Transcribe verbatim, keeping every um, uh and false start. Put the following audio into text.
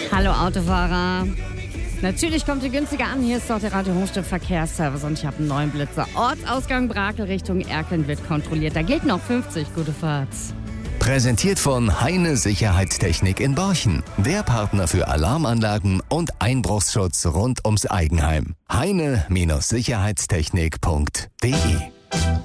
Hallo Autofahrer. Natürlich kommt ihr günstiger an. Hier ist doch der Radio Hochstift Verkehrsservice und ich habe einen neuen Blitzer. Ortsausgang Brakel Richtung Erkeln wird kontrolliert. Da gilt noch fünfzig. Gute Fahrt. Präsentiert von Heine Sicherheitstechnik in Borchen. Der Partner für Alarmanlagen und Einbruchsschutz rund ums Eigenheim. heine Sicherheitstechnik punkt de